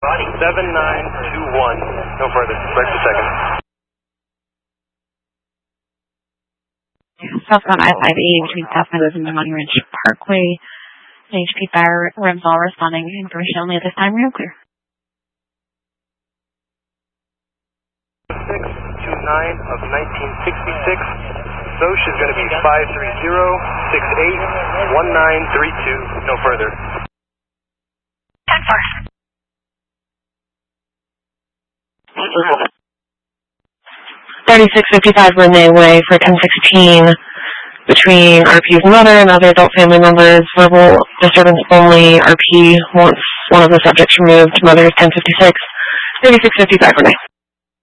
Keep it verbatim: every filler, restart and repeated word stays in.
seven nine two one. No further. Break the second. Southbound I five eighty between Southmeadows and Money Ridge Parkway. H P fire rims all responding. Information only at this time. Real clear. six two nine of nineteen sixty-six. Soch is going to be five three zero six eight one nine three two. No further. ten four. thirty-six fifty-five Renee Way for ten sixteen between R P's mother and other adult family members. Verbal disturbance only. R P wants one of the subjects removed. Mother is ten fifty-six. thirty-six fifty-five Renee.